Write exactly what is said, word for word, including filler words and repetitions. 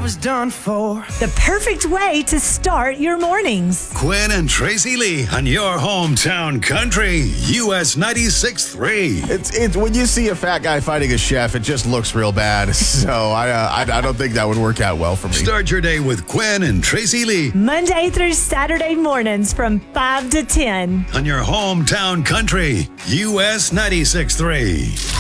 was done for. The perfect way to start your mornings. Quinn and Tracy Lee on your hometown country, U S ninety-six point three. It's it's when you see a fat guy fighting a chef, it just looks real bad. So I, uh, I I don't think that would work out well for me. Start your day with Quinn and Tracy Lee. Monday through Saturday mornings from five to ten. On your hometown country, U S ninety-six point three.